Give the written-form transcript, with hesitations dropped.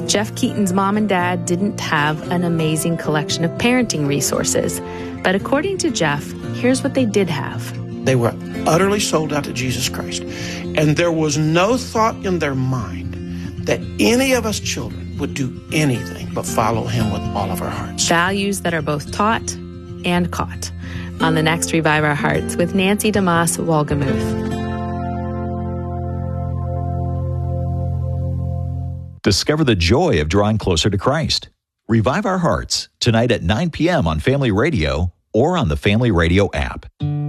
Jeff Keaton's mom and dad didn't have an amazing collection of parenting resources. But according to Jeff, here's what they did have. They were utterly sold out to Jesus Christ. And there was no thought in their mind that any of us children would do anything but follow him with all of our hearts. Values that are both taught and caught. On the next Revive Our Hearts with Nancy DeMoss Wolgemuth. Discover the joy of drawing closer to Christ. Revive Our Hearts, tonight at 9 p.m. on Family Radio or on the Family Radio app.